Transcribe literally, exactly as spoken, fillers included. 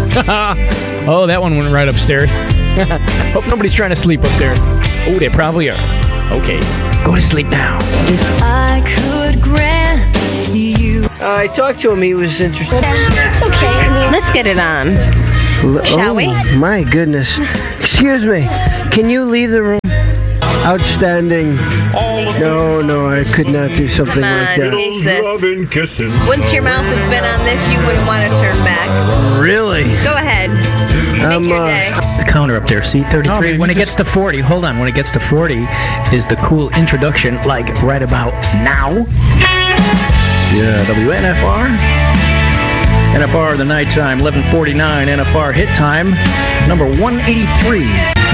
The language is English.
Oh, that one went right upstairs. Hope nobody's trying to sleep up there. Oh, they probably are. Okay, go to sleep now. If I could grant you. Uh, I talked to him. He was interested. It's okay. I mean, let's get it on. L- Shall oh, we? My goodness. Excuse me. Can you leave the room? Outstanding. No, no, I could not do something Come on, like that. taste this. Once your mouth has been on this, you wouldn't want to turn back. Really? Go ahead. Make Um, your uh, day. The counter up there, see, thirty-three. Oh, when it gets to forty, hold on. When it gets to forty, is the cool introduction, like right about now. Yeah, W N F R. N F R, the nighttime, eleven forty-nine. N F R hit time, number one eighty-three.